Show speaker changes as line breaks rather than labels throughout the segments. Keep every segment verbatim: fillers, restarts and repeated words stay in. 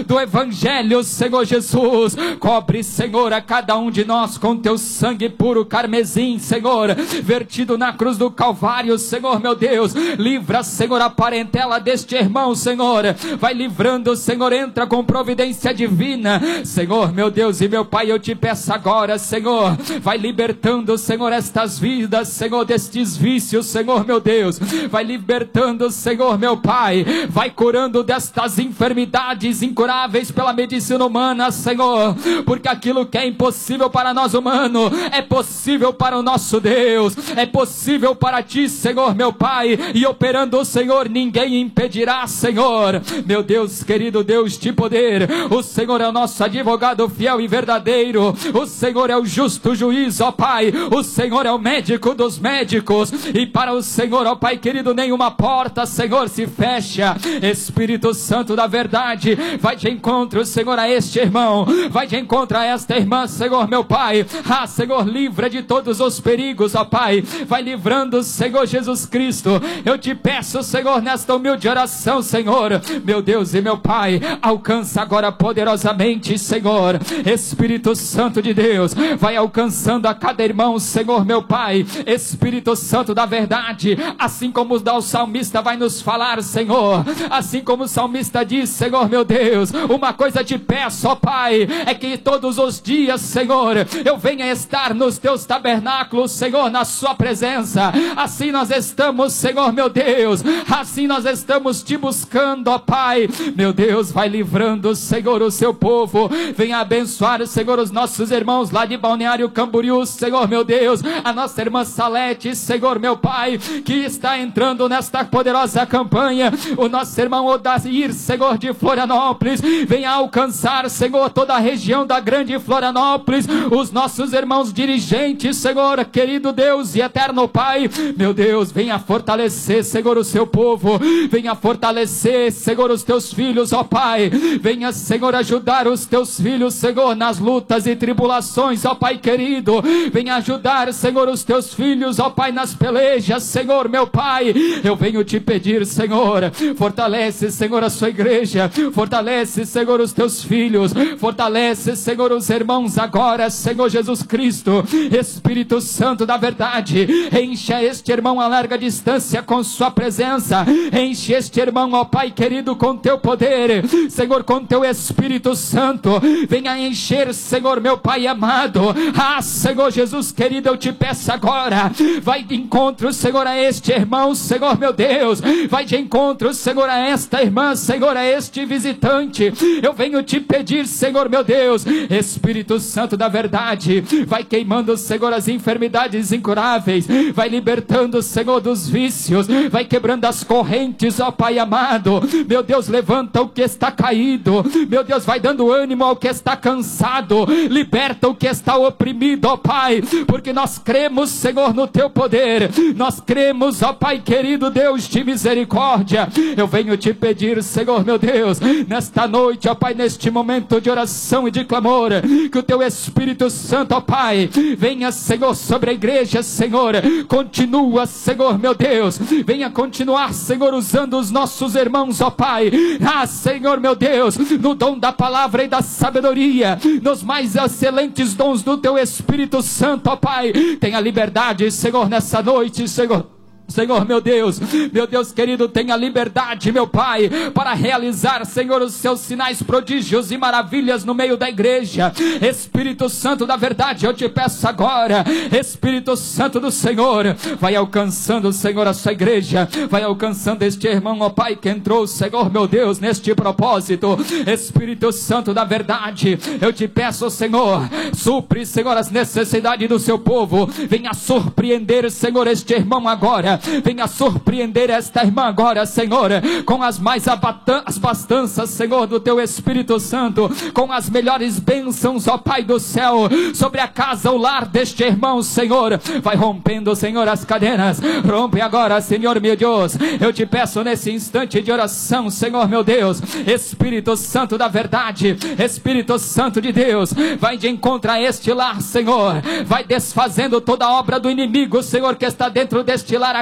do Evangelho, Senhor Jesus. Cobre, Senhor, a cada um de nós com teu sangue puro carmesim, Senhor, vertido na cruz do Calvário, Senhor meu Deus. Livra, Senhor, a parentela deste irmão, Senhor. Vai livrando, Senhor, entra com providência divina, Senhor meu Deus e meu Pai. Eu te peço agora, Senhor, vai libertando, Senhor, estas vidas, Senhor, destes vícios, Senhor meu Deus. Vai libertando, Senhor meu Pai, vai curando destas enfermidades incuráveis pela medicina humana, Senhor, porque aquilo que é impossível para nós humanos é possível para o nosso Deus, é possível para ti, Senhor meu Pai, e operando, Senhor, ninguém impedirá, Senhor. Meu Deus, querido Deus de poder, o Senhor é o nosso advogado fiel e verdadeiro, o Senhor é o justo juiz, ó Pai, o Senhor é o médico dos médicos, e para o Senhor, ó Pai querido, nenhuma porta, Senhor, se fecha. Espírito Santo da verdade, vai de encontro, Senhor, a este irmão, vai de encontro a esta irmã, Senhor meu Pai. Ah, Senhor, livra de todos os perigos, ó Pai, vai livrando, Senhor Jesus Cristo. Eu te peço, Senhor, nesta humilde oração, Senhor, meu Deus e meu Pai, alcança agora poderosamente, Senhor. Espírito Santo de Deus, vai alcançando a cada irmão, Senhor meu Pai. Espírito Santo da verdade, assim como o salmista vai nos falar, Senhor, assim como o salmista diz, Senhor meu Deus, uma coisa te peço, ó Pai, é que todos os dias, Senhor, eu venha estar nos teus tabernáculos, Senhor, na sua presença. Assim nós estamos, Senhor meu Deus, assim nós estamos te buscando, ó Pai. Meu Deus, vai livrando, Senhor, o seu povo, venha abençoar, Senhor, os nossos irmãos lá de Balneário Camboriú, Senhor meu Deus, a nossa irmã Salete, Senhor meu Pai, que está entrando nesta poderosa campanha, o nosso irmão Odair, Senhor, de Florianópolis, venha alcançar, Senhor, toda a região da grande Florianópolis, os nossos irmãos dirigentes, Senhor, querido Deus e eterno Pai, meu Deus, venha fortalecer, Senhor, o seu povo, venha fortalecer, Senhor, os teus filhos, ó Pai, venha, Senhor, ajudar os teus filhos, Senhor, nas lutas e tribulações, ó Pai querido, venha ajudar, Senhor, os teus filhos, ó Pai, nas pelejas, Senhor, meu Pai. Eu venho te pedir, Senhor, fortalece, Senhor, a sua igreja, fortalece, Senhor, os teus filhos, fortalece, Senhor, os irmãos agora, Senhor Jesus Cristo. Espírito Santo da verdade, encha este irmão a larga distância com sua presença, enche este irmão, ó Pai querido, com teu poder, Senhor, com teu Espírito Santo, venha encher, Senhor, meu Pai amado. Ah, Senhor Jesus querido, eu te peço agora, vai de encontro, Senhor, a este irmão, Senhor meu Deus, vai de encontro, Senhor, a esta irmã, Senhor, a este visitante. Eu venho te pedir, Senhor meu Deus, Espírito Santo da verdade, vai queimando, Senhor, as enfermidades incuráveis, vai libertando, Senhor, dos vícios, vai quebrando as correntes, ó Pai amado. Meu Deus, levanta o que está caído, meu Deus, vai dando ânimo ao que está cansado, liberta o que está oprimido, ó Pai, porque nós cremos, Senhor, no teu poder, nós cremos, ó Pai querido, Deus de misericórdia. Eu venho te pedir, Senhor meu Deus, nesta noite, ó Pai, neste momento de oração e de clamor, que o teu Espírito Santo, ó Pai, venha, Senhor, sobre a igreja, Senhor, continua, Senhor meu Deus, venha continuar, Senhor, usando os nossos irmãos, ó Pai, ah, Senhor meu Deus, no dom da palavra e da sabedoria, nos mais excelentes dons do teu Espírito Santo, ó Pai, tenha liberdade, Senhor, nessa noite, Senhor. Senhor meu Deus, meu Deus querido, tenha liberdade, meu Pai, para realizar, Senhor, os seus sinais, prodígios e maravilhas no meio da igreja. Espírito Santo da verdade, eu te peço agora, Espírito Santo do Senhor, vai alcançando, Senhor, a sua igreja, vai alcançando este irmão, ó Pai, que entrou, Senhor meu Deus, neste propósito. Espírito Santo da verdade, eu te peço, Senhor, supre, Senhor, as necessidades do seu povo, venha surpreender, Senhor, este irmão agora, venha surpreender esta irmã agora, Senhor, com as mais abastanças, Senhor, do teu Espírito Santo, com as melhores bênçãos, ó Pai do céu, sobre a casa, o lar deste irmão, Senhor, vai rompendo, Senhor, as cadenas, rompe agora, Senhor meu Deus, eu te peço nesse instante de oração, Senhor meu Deus, Espírito Santo da verdade, Espírito Santo de Deus, vai de encontro a este lar, Senhor, vai desfazendo toda a obra do inimigo, Senhor, que está dentro deste lar agora,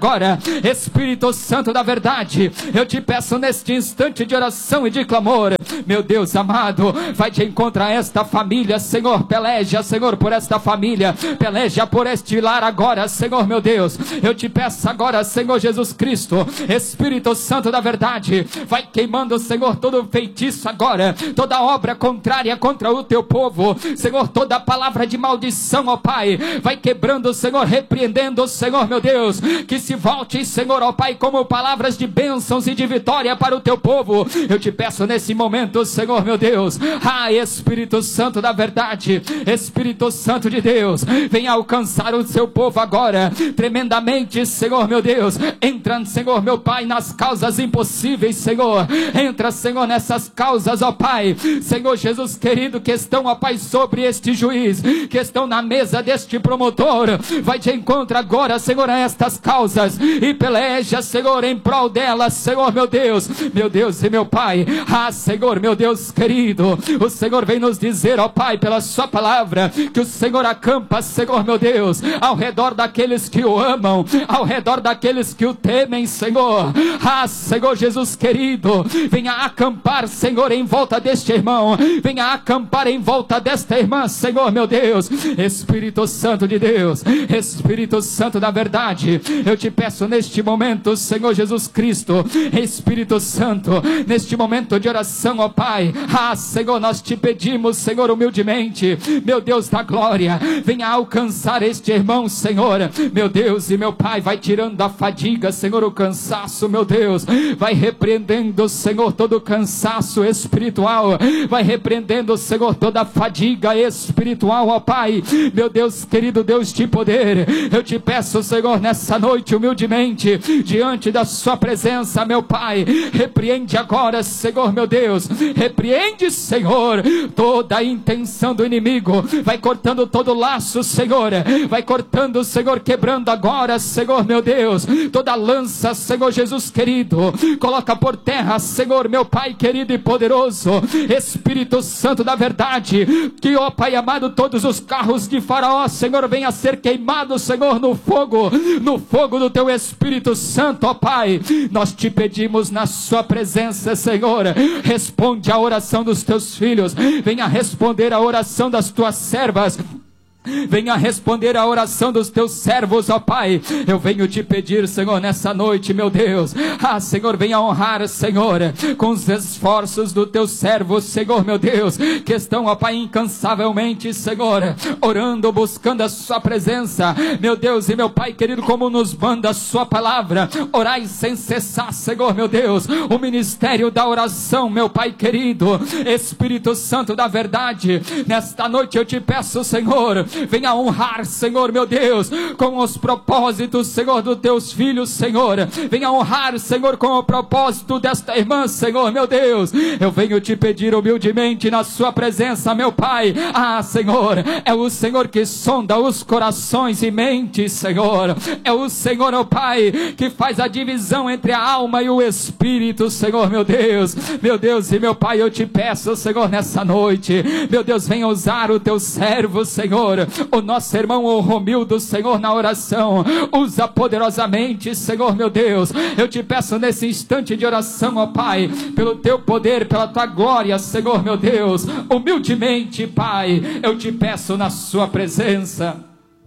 agora. Espírito Santo da verdade, eu te peço neste instante de oração e de clamor, meu Deus amado, vai de encontro a esta família, Senhor. Peleja, Senhor, por esta família, peleja por este lar agora, Senhor, meu Deus. Eu te peço agora, Senhor Jesus Cristo, Espírito Santo da verdade, vai queimando, Senhor, todo feitiço agora, toda obra contrária contra o teu povo, Senhor, toda palavra de maldição, ó Pai, vai quebrando, Senhor, repreendendo, Senhor, meu Deus, que se volte, Senhor, ó Pai, como palavras de bênçãos e de vitória para o teu povo. Eu te peço nesse momento, Senhor, meu Deus, ah, Espírito Santo da verdade, Espírito Santo de Deus, venha alcançar o seu povo agora, tremendamente, Senhor, meu Deus. Entra, Senhor, meu Pai, nas causas impossíveis, Senhor. Entra, Senhor, nessas causas, ó Pai, Senhor Jesus querido, que estão, ó Pai, sobre este juiz, que estão na mesa deste promotor. Vai de encontro agora, Senhor, a estas causas e peleja, Senhor, em prol delas, Senhor, meu Deus, meu Deus e meu Pai. Ah, Senhor, meu Deus querido, o Senhor vem nos dizer, ó Pai, pela sua palavra, que o Senhor acampa, Senhor, meu Deus, ao redor daqueles que o amam, ao redor daqueles que o temem, Senhor. Ah, Senhor Jesus querido, venha acampar, Senhor, em volta deste irmão, venha acampar em volta desta irmã, Senhor, meu Deus. Espírito Santo de Deus, Espírito Santo da verdade, eu te peço neste momento, Senhor Jesus Cristo, Espírito Santo, neste momento de oração, ó Pai, ah, Senhor, nós te pedimos, Senhor, humildemente, meu Deus da glória, venha alcançar este irmão, Senhor, meu Deus e meu Pai, vai tirando a fadiga, Senhor, o cansaço, meu Deus, vai repreendendo, Senhor, todo o cansaço espiritual, vai repreendendo, Senhor, toda a fadiga espiritual, ó Pai, meu Deus querido, Deus de poder, eu te peço, Senhor, nessa noite, humildemente, diante da sua presença, meu Pai, repreende agora, Senhor, meu Deus, repreende, Senhor, toda a intenção do inimigo, vai cortando todo laço, Senhor, vai cortando, Senhor, quebrando agora, Senhor, meu Deus, toda lança, Senhor Jesus querido, coloca por terra, Senhor, meu Pai querido e poderoso, Espírito Santo da verdade, que, ó Pai amado, todos os carros de Faraó, Senhor, venha a ser queimado, Senhor, no fogo, no fogo do teu Espírito Santo, ó Pai, nós te pedimos na sua presença, Senhor, responde a oração dos teus filhos, venha responder a oração das tuas servas, venha responder a oração dos teus servos, ó Pai. Eu venho te pedir, Senhor, nessa noite, meu Deus, ah, Senhor, venha honrar, Senhor, com os esforços do teu servo, Senhor, meu Deus, que estão, ó Pai, incansavelmente, Senhor, orando, buscando a sua presença, meu Deus e meu Pai querido, como nos manda a sua palavra, orai sem cessar, Senhor, meu Deus, o ministério da oração, meu Pai querido, Espírito Santo da verdade, nesta noite eu te peço, Senhor, venha honrar, Senhor, meu Deus, com os propósitos, Senhor, dos teus filhos, Senhor, venha honrar, Senhor, com o propósito desta irmã, Senhor, meu Deus, eu venho te pedir humildemente na sua presença, meu Pai, ah, Senhor, é o Senhor que sonda os corações e mentes, Senhor, é o Senhor, ó Pai, que faz a divisão entre a alma e o Espírito, Senhor, meu Deus, meu Deus e meu Pai, eu te peço, Senhor, nessa noite, meu Deus, venha usar o teu servo, Senhor, o nosso irmão o Romildo, Senhor, na oração, usa poderosamente, Senhor, meu Deus, eu te peço nesse instante de oração, ó Pai, pelo teu poder, pela tua glória, Senhor, meu Deus, humildemente, Pai, eu te peço na sua presença.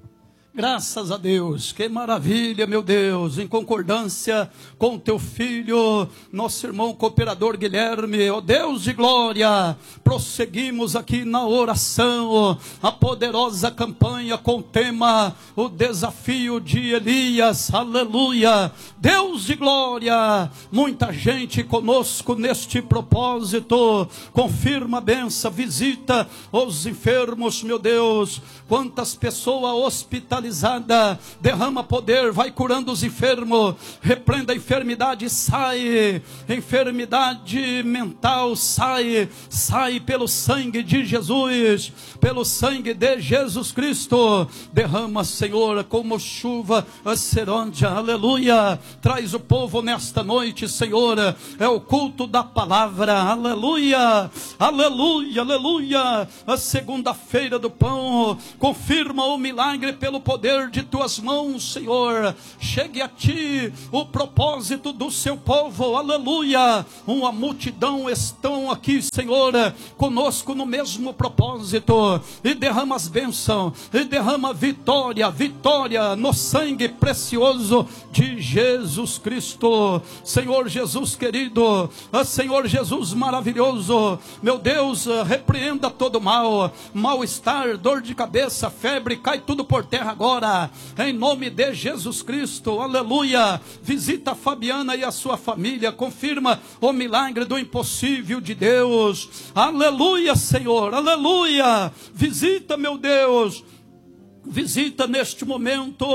Graças a Deus, que maravilha, meu Deus, em concordância com teu filho, nosso irmão cooperador Guilherme, ó Deus de glória, prosseguimos aqui na oração, a poderosa campanha com o tema, o desafio de Elias, aleluia, Deus de glória, muita gente conosco neste propósito, confirma a benção, visita os enfermos, meu Deus, quantas pessoas hospitalizadas, derrama poder, vai curando os enfermos, repreenda a enfermidade, sai, enfermidade mental, sai, sai pelo sangue de Jesus, pelo sangue de Jesus Cristo, derrama, Senhor, como chuva serôndia, aleluia, traz o povo nesta noite, Senhor, é o culto da palavra, aleluia, aleluia, aleluia, a segunda-feira do pão, confirma o milagre pelo poder poder de tuas mãos, Senhor, chegue a ti o propósito do seu povo, aleluia. Uma multidão estão aqui, Senhor, conosco no mesmo propósito, e derrama as bênçãos, e derrama vitória, vitória no sangue precioso de Jesus Cristo. Senhor Jesus querido, Senhor Jesus maravilhoso, meu Deus, repreenda todo mal, mal-estar, dor de cabeça, febre, cai tudo por terra agora, em nome de Jesus Cristo, aleluia. Visita a Fabiana e a sua família, confirma o milagre do impossível de Deus, aleluia, Senhor, aleluia. Visita, meu Deus, visita neste momento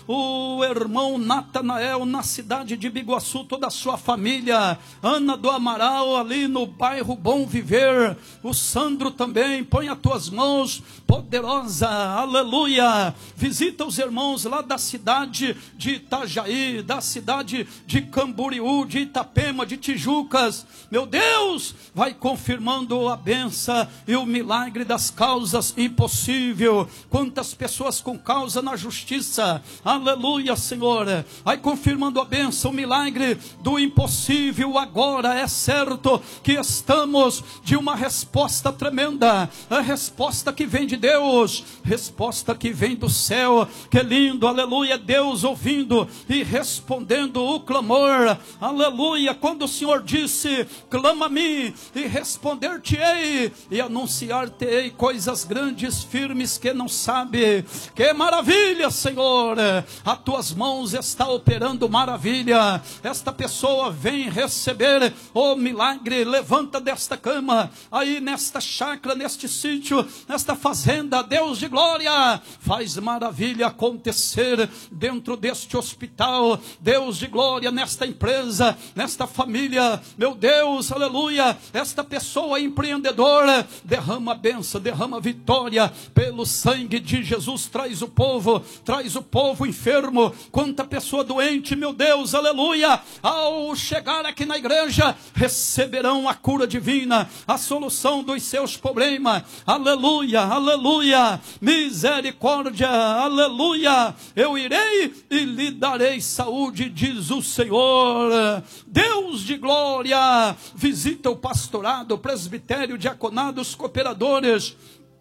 o irmão Natanael na cidade de Biguaçu, toda a sua família, Ana do Amaral ali no bairro Bom Viver, o Sandro também, põe as tuas mãos poderosa, aleluia. Visita os irmãos lá da cidade de Itajaí, da cidade de Camboriú, de Itapema, de Tijucas, meu Deus, vai confirmando a benção e o milagre das causas impossível. Quantas pessoas com causa na justiça, aleluia, Senhor, vai confirmando a bênção, o milagre do impossível. Agora é certo que estamos de uma resposta tremenda, a resposta que vem de Deus, resposta que vem do céu. Que lindo, aleluia, Deus ouvindo e respondendo o clamor, aleluia. Quando o Senhor disse, clama a mim e responder-te-ei e anunciar-te-ei coisas grandes, firmes que não sabe. Que maravilha, Senhor, as tuas mãos está operando maravilha. Esta pessoa vem receber o milagre. Levanta desta cama, aí nesta chácara, neste sítio, nesta fazenda, Deus de glória, faz maravilha acontecer dentro deste hospital, Deus de glória, nesta empresa, nesta família, meu Deus, aleluia. Esta pessoa empreendedora, derrama a bênção, derrama a vitória, pelo sangue de Jesus. Traz o povo, traz o povo enfermo, quanta pessoa doente, meu Deus, aleluia, ao chegar aqui na igreja, receberão a cura divina, a solução dos seus problemas, aleluia, aleluia, misericórdia, aleluia. Eu irei e lhe darei saúde, diz o Senhor. Deus de glória, visita o pastorado, presbitério, diaconados, cooperadores,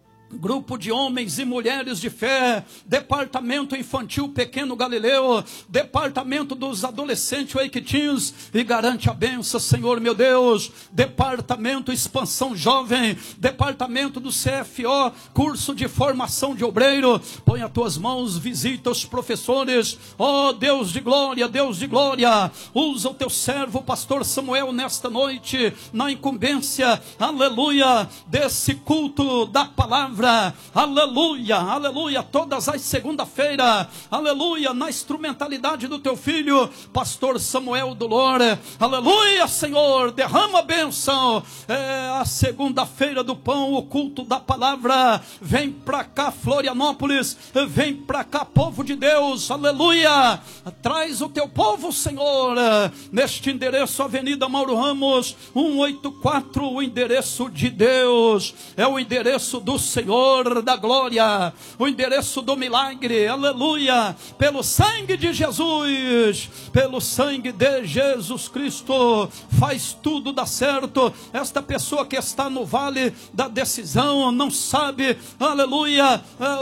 grupo de homens e mulheres de fé, departamento infantil Pequeno Galileu, departamento dos adolescentes Wake Teens, e garante a benção, Senhor meu Deus. Departamento Expansão Jovem, departamento do C F O, curso de formação de obreiro, põe as tuas mãos, visita os professores, ó Deus de glória, Deus de glória. Usa o teu servo, pastor Samuel, nesta noite, na incumbência, aleluia, desse culto da palavra, aleluia, aleluia, todas as segunda-feira, aleluia, na instrumentalidade do teu filho, pastor Samuel do Loura, aleluia, Senhor, derrama a bênção. É a segunda-feira do pão, o culto da palavra. Vem pra cá, Florianópolis, vem pra cá, povo de Deus, aleluia, traz o teu povo, Senhor, neste endereço, Avenida Mauro Ramos, cento e oitenta e quatro, o endereço de Deus, é o endereço do Senhor da glória, o endereço do milagre, aleluia. Pelo sangue de Jesus, pelo sangue de Jesus Cristo, faz tudo dar certo. Esta pessoa que está no vale da decisão, não sabe, aleluia,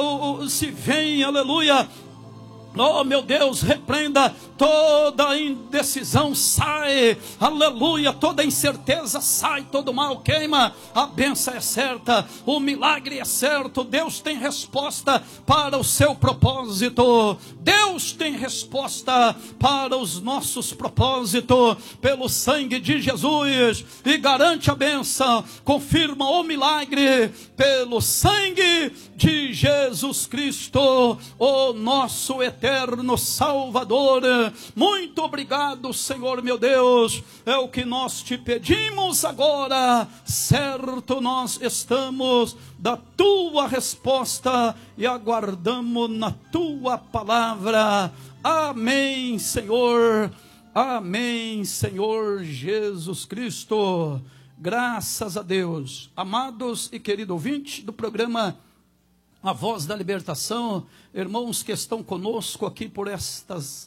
se vem, aleluia, oh meu Deus, repreenda toda indecisão, sai, aleluia, toda incerteza sai, todo mal queima, a bênção é certa, o milagre é certo. Deus tem resposta para o seu propósito, Deus tem resposta para os nossos propósitos, pelo sangue de Jesus, e garante a bênção, confirma o milagre, pelo sangue de Jesus Cristo, o nosso eterno Salvador. Muito obrigado, Senhor meu Deus, é o que nós te pedimos agora, certo nós estamos da tua resposta e aguardamos na tua palavra. Amém, Senhor, amém, Senhor Jesus Cristo. Graças a Deus. Amados e querido ouvinte do programa a Voz da Libertação, irmãos que estão conosco aqui por estas,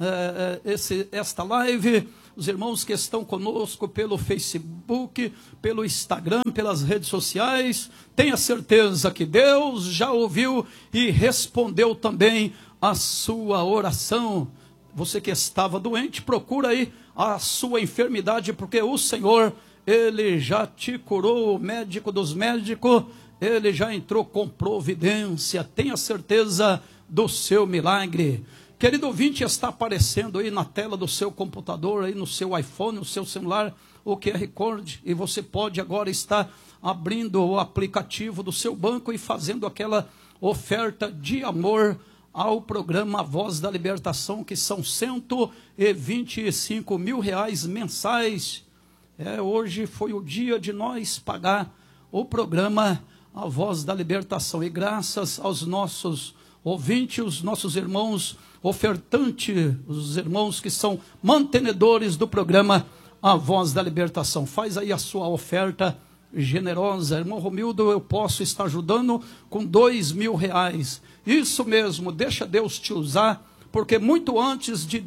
eh, esse, esta live, os irmãos que estão conosco pelo Facebook, pelo Instagram, pelas redes sociais, tenha certeza que Deus já ouviu e respondeu também a sua oração. Você que estava doente, procura aí a sua enfermidade, porque o Senhor, Ele já te curou, o médico dos médicos, Ele já entrou com providência, tenha certeza do seu milagre. Querido ouvinte, está aparecendo aí na tela do seu computador, aí no seu iPhone, no seu celular, o Q R Code, e você pode agora estar abrindo o aplicativo do seu banco e fazendo aquela oferta de amor ao programa Voz da Libertação, que são cento e vinte e cinco mil reais mensais. É, hoje foi o dia de nós pagar o programa A Voz da Libertação, e graças aos nossos ouvintes, os nossos irmãos ofertantes, os irmãos que são mantenedores do programa A Voz da Libertação, faz aí a sua oferta generosa. Irmão Romildo, eu posso estar ajudando com dois mil reais, isso mesmo, deixa Deus te usar, porque muito antes de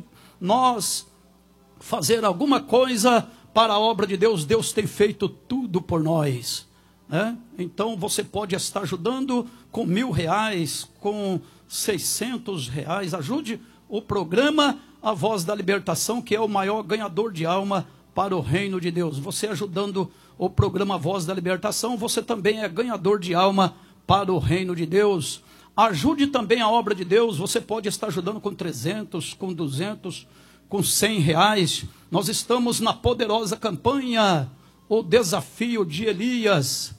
nós fazer alguma coisa para a obra de Deus, Deus tem feito tudo por nós, né? Então você pode estar ajudando com mil reais, com seiscentos reais, ajude o programa A Voz da Libertação, que é o maior ganhador de alma para o reino de Deus. Você ajudando o programa Voz da Libertação, você também é ganhador de alma para o reino de Deus. Ajude também a obra de Deus, você pode estar ajudando com trezentos, com duzentos, com cem reais. Nós estamos na poderosa campanha, o desafio de Elias,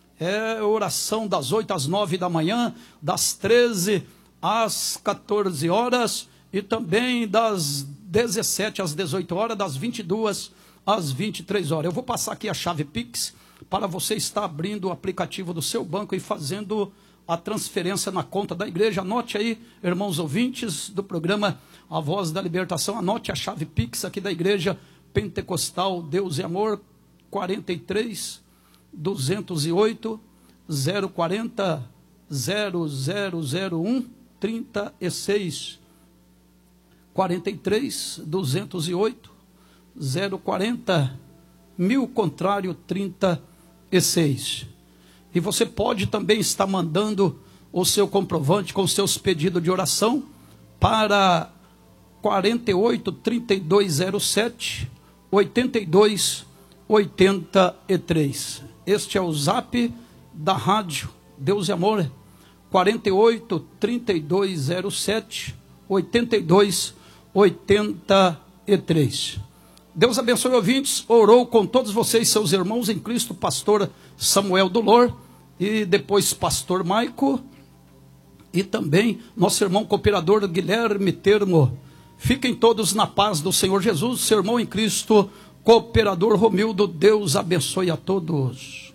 é oração das oito às nove da manhã, das treze às quatorze horas, e também das dezessete às dezoito horas, das vinte e duas às vinte e três horas. Eu vou passar aqui a chave Pix, para você estar abrindo o aplicativo do seu banco e fazendo a transferência na conta da igreja. Anote aí, irmãos ouvintes do programa A Voz da Libertação, anote a chave Pix aqui da igreja Pentecostal Deus e Amor, quarenta e três, duzentos e oito, zero quarenta, zero zero zero um, trinta e seis, quarenta e três, duzentos e oito, zero quarenta, mil contrário, trinta e seis. E você pode também estar mandando o seu comprovante com seus pedidos de oração para quarenta e oito, trinta e dois zero sete, oitenta e dois oitenta e três. Este é o zap da rádio Deus e Amor, quarenta e oito, trinta e dois zero sete, oitenta e dois oitenta e três. Deus abençoe, ouvintes. Orou com todos vocês, seus irmãos em Cristo, pastor Samuel Dolor, e depois pastor Maico, e também nosso irmão cooperador Guilherme Termo. Fiquem todos na paz do Senhor Jesus. Seu irmão em Cristo, cooperador Romildo. Deus abençoe a todos.